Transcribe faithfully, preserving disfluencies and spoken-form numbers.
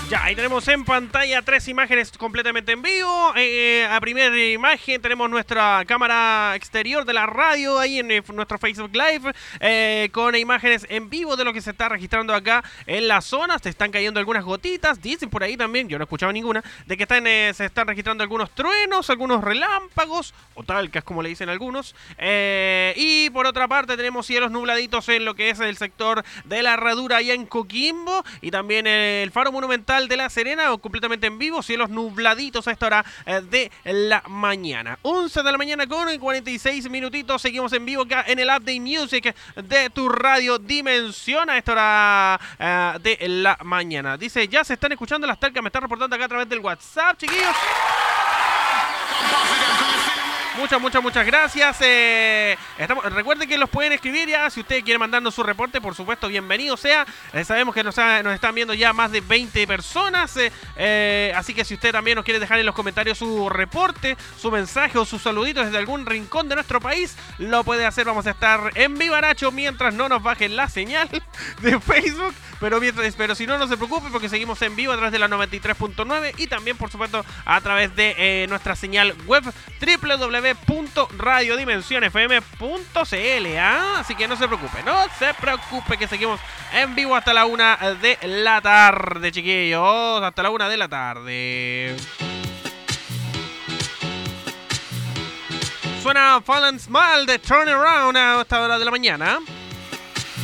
Ya, ahí tenemos en pantalla tres imágenes completamente en vivo. Eh, a primera imagen tenemos nuestra cámara exterior de la radio ahí en eh, nuestro Facebook Live, eh, con imágenes en vivo de lo que se está registrando acá en la zona. Se están cayendo algunas gotitas, dicen por ahí también, yo no he escuchado ninguna, de que están, eh, se están registrando algunos truenos, algunos relámpagos, o talcas como le dicen algunos. Eh, y por otra parte tenemos cielos nubladitos en lo que es el sector de la Herradura allá en Coquimbo, y también el Faro Monumental de La Serena, o completamente en vivo, cielos nubladitos a esta hora eh, de la mañana. once de la mañana con cuarenta y seis minutitos, seguimos en vivo acá en el App de Music de tu radio Dimensión a esta hora eh, de la mañana. Dice, ya se están escuchando las talcas, me están reportando acá a través del WhatsApp, chiquillos. Muchas, muchas, muchas gracias. Eh, estamos, recuerden que los pueden escribir ya. Si ustedes quieren mandarnos su reporte, por supuesto, bienvenido sea. Eh, sabemos que nos, ha, nos están viendo ya más de veinte personas. Eh, eh, así que si usted también nos quiere dejar en los comentarios su reporte, su mensaje o sus saluditos desde algún rincón de nuestro país, lo puede hacer. Vamos a estar en Vivaracho mientras no nos bajen la señal de Facebook. Pero, mientras, pero si no, no se preocupe, porque seguimos en vivo a través de la noventa y tres punto nueve y también, por supuesto, a través de eh, nuestra señal web doble u doble u doble u punto radio dimensión f m punto c l. ¿eh? Así que no se preocupe, no se preocupe, que seguimos en vivo hasta la una de la tarde, chiquillos. Hasta la una de la tarde. Suena Fallen Smile de Turn Around a esta hora de la mañana.